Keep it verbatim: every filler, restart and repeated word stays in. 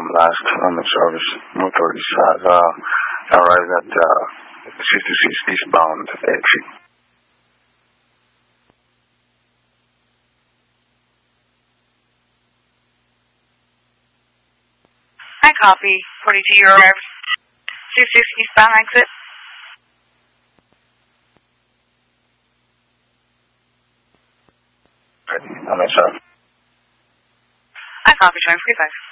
last um, service motorist has uh, arrived at uh, sixty-six eastbound exit. I copy. forty-two, you arrived. sixty-six eastbound exit. I'm sorry. I copy, showing three five.